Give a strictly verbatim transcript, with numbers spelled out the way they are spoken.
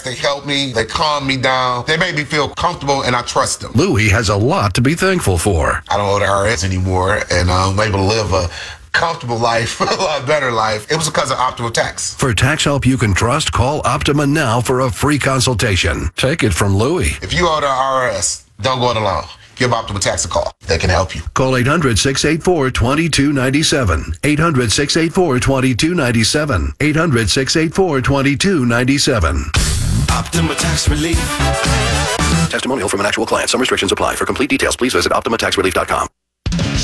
they help me, they calm me down, they make me feel comfortable, and I trust them. Louis has a lot to be thankful for. I don't owe the I R S anymore, and I'm able to live a comfortable life, a lot better life. It was because of Optima Tax. For tax help you can trust, call Optima now for a free consultation. Take it from Louis. If you owe the I R S, don't go it alone. Give Optima Tax a call. They can help you. Call eight hundred, six eight four, two two nine seven. eight hundred, six eight four, two two nine seven. eight hundred, six eight four, two two nine seven. Optima Tax Relief. Testimonial from an actual client. Some restrictions apply. For complete details, please visit optima tax relief dot com.